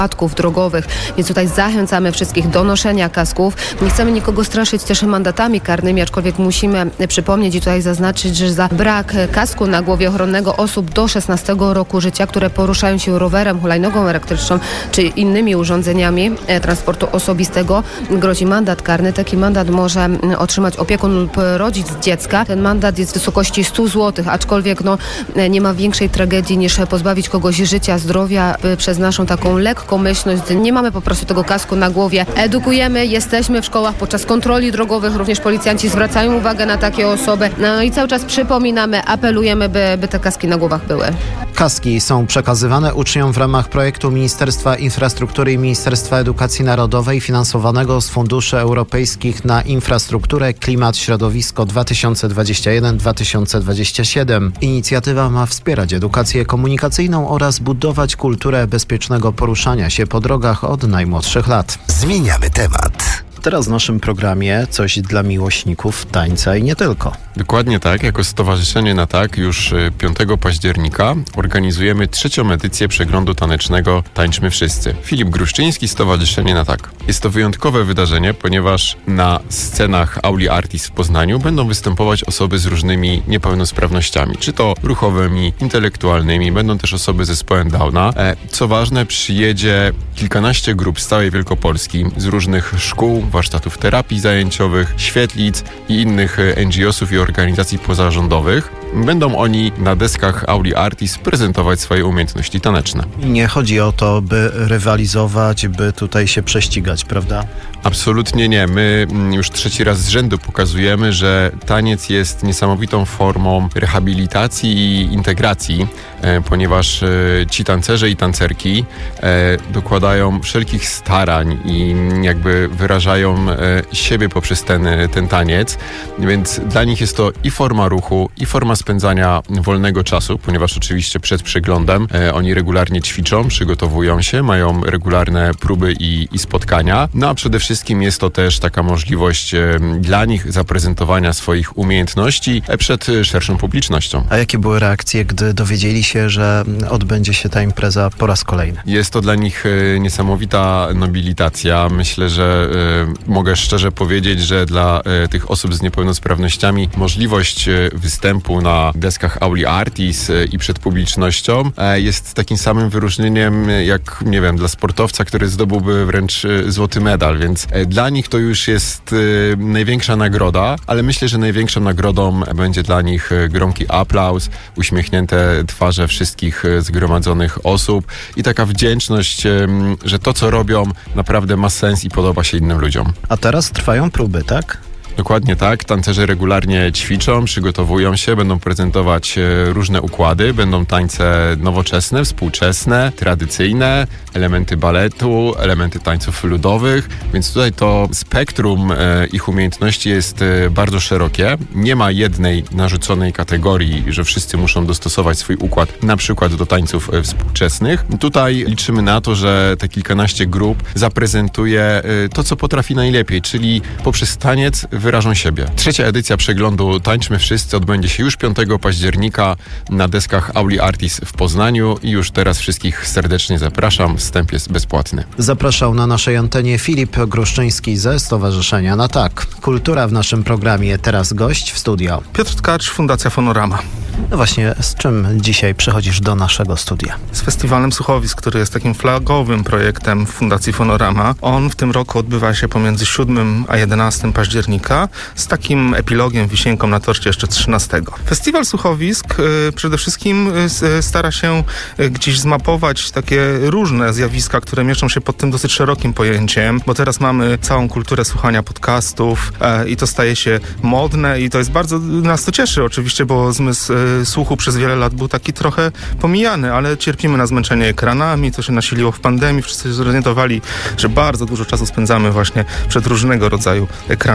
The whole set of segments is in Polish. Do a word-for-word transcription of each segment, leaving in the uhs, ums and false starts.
wypadków drogowych, więc tutaj zachęcamy wszystkich do noszenia kasków. Nie chcemy nikogo straszyć też mandatami karnymi, aczkolwiek musimy przypomnieć i tutaj zaznaczyć, że za brak kasku na głowie ochronnego osób do szesnastego roku życia, które poruszają się rowerem, hulajnogą elektryczną czy innymi urządzeniami transportu osobistego, grozi mandat karny. Taki mandat może otrzymać opiekun lub rodzic dziecka. Ten mandat jest w wysokości stu złotych, aczkolwiek no, nie ma większej tragedii niż pozbawić kogoś życia, zdrowia przez naszą taką lekkomyślność. Nie mamy po prostu tego kasku na głowie. Edukujemy, jesteśmy w szkołach podczas kontroli drogowych, również policjanci zwracają uwagę na takie osoby. No i cały czas przypominamy, apelujemy, by, by te kaski na głowach były. Kaski są przekazywane uczniom w ramach projektu Ministerstwa Infrastruktury i Ministerstwa Edukacji Narodowej finansowanego z funduszy europejskich na infrastrukturę, klimat, środowisko dwa tysiące dwudziesty pierwszy do dwa tysiące dwudziestego siódmego. Inicjatywa ma wspierać edukację komunikacyjną oraz budować kulturę bezpiecznego poruszania się po drogach od najmłodszych lat. Zmieniamy temat. Teraz w naszym programie coś dla miłośników tańca i nie tylko. Dokładnie tak. Jako Stowarzyszenie Na Tak już piątego października organizujemy trzecią edycję przeglądu tanecznego Tańczmy Wszyscy. Filip Gruszczyński, Stowarzyszenie Na Tak. Jest to wyjątkowe wydarzenie, ponieważ na scenach Auli Artis w Poznaniu będą występować osoby z różnymi niepełnosprawnościami, czy to ruchowymi, intelektualnymi, będą też osoby z zespołem Downa. Co ważne, przyjedzie kilkanaście grup z całej Wielkopolski, z różnych szkół, warsztatów terapii zajęciowych, świetlic i innych en dżi osów i organizacji pozarządowych. Będą oni na deskach Auli Artis prezentować swoje umiejętności taneczne. I nie chodzi o to, by rywalizować, by tutaj się prześcigać, prawda? Absolutnie nie. My już trzeci raz z rzędu pokazujemy, że taniec jest niesamowitą formą rehabilitacji i integracji, e, ponieważ e, ci tancerze i tancerki e, dokładają wszelkich starań i jakby wyrażają e, siebie poprzez ten, ten taniec, więc dla nich jest to i forma ruchu, i forma spędzania wolnego czasu, ponieważ oczywiście przed przeglądem e, oni regularnie ćwiczą, przygotowują się, mają regularne próby i, i spotkania, no a przede wszystkim Wszystkim jest to też taka możliwość e, dla nich zaprezentowania swoich umiejętności przed szerszą publicznością. A jakie były reakcje, gdy dowiedzieli się, że odbędzie się ta impreza po raz kolejny? Jest to dla nich e, niesamowita nobilitacja. Myślę, że e, mogę szczerze powiedzieć, że dla e, tych osób z niepełnosprawnościami możliwość e, występu na deskach Auli Artis e, i przed publicznością e, jest takim samym wyróżnieniem jak, nie wiem, dla sportowca, który zdobyłby wręcz e, złoty medal, więc dla nich to już jest y, największa nagroda, ale myślę, że największą nagrodą będzie dla nich gromki aplauz, uśmiechnięte twarze wszystkich zgromadzonych osób i taka wdzięczność, y, że to, co robią, naprawdę ma sens i podoba się innym ludziom. A teraz trwają próby, tak? Dokładnie tak. Tancerze regularnie ćwiczą, przygotowują się, będą prezentować różne układy, będą tańce nowoczesne, współczesne, tradycyjne, elementy baletu, elementy tańców ludowych, więc tutaj to spektrum e, ich umiejętności jest e, bardzo szerokie. Nie ma jednej narzuconej kategorii, że wszyscy muszą dostosować swój układ na przykład do tańców e, współczesnych. Tutaj liczymy na to, że te kilkanaście grup zaprezentuje e, to, co potrafi najlepiej, czyli poprzez taniec wyrażą siebie. Trzecia edycja przeglądu Tańczmy Wszyscy odbędzie się już piątego października na deskach Auli Artis w Poznaniu i już teraz wszystkich serdecznie zapraszam. Wstęp jest bezpłatny. Zapraszał na naszej antenie Filip Gruszczyński ze Stowarzyszenia Na Tak. Kultura w naszym programie. Teraz gość w studio. Piotr Tkacz, Fundacja Fonorama. No właśnie, z czym dzisiaj przychodzisz do naszego studia? Z Festiwalem Słuchowisk, który jest takim flagowym projektem Fundacji Fonorama. On w tym roku odbywa się pomiędzy siódmego a jedenastego października z takim epilogiem, wisienką na torcie jeszcze trzynastego. Festiwal Słuchowisk y, przede wszystkim y, stara się y, gdzieś zmapować takie różne zjawiska, które mieszczą się pod tym dosyć szerokim pojęciem, bo teraz mamy całą kulturę słuchania podcastów y, i to staje się modne i to jest bardzo, nas to cieszy oczywiście, bo zmysł y, słuchu przez wiele lat był taki trochę pomijany, ale cierpimy na zmęczenie ekranami, to się nasiliło w pandemii, wszyscy się zorientowali, że bardzo dużo czasu spędzamy właśnie przed różnego rodzaju ekranami i nie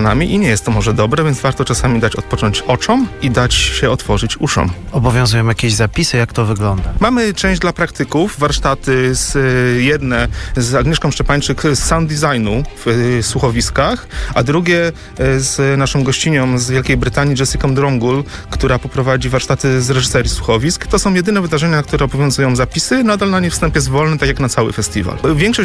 nie jest to może dobre, więc warto czasami dać odpocząć oczom i dać się otworzyć uszom. Obowiązują jakieś zapisy, jak to wygląda? Mamy część dla praktyków, warsztaty z, jedne z Agnieszką Szczepańczyk z sound designu w y, słuchowiskach, a drugie y, z naszą gościnią z Wielkiej Brytanii, Jessica Drongul, która poprowadzi warsztaty z reżyserii słuchowisk. To są jedyne wydarzenia, na które obowiązują zapisy. Nadal na nie wstęp jest wolny, tak jak na cały festiwal. Większość